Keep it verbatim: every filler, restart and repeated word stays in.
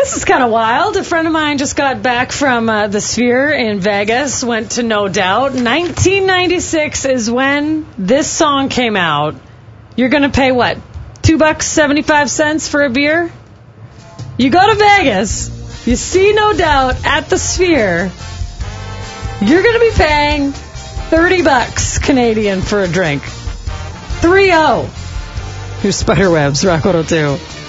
This is kind of wild. A friend of mine just got back from uh, the Sphere in Vegas, went to No Doubt. nineteen ninety-six is when this song came out. You're going to pay what? Two bucks, seventy-five cents for a beer? You go to Vegas, you see No Doubt at the Sphere, you're going to be paying thirty bucks Canadian for a drink. three oh. Here's Spiderwebs, Rock one oh two.